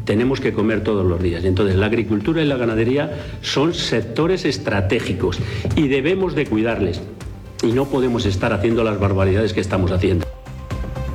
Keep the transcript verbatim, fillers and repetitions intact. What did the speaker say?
tenemos que comer todos los días. Entonces, la agricultura y la ganadería son sectores estratégicos y debemos de cuidarles. Y no podemos estar haciendo las barbaridades que estamos haciendo.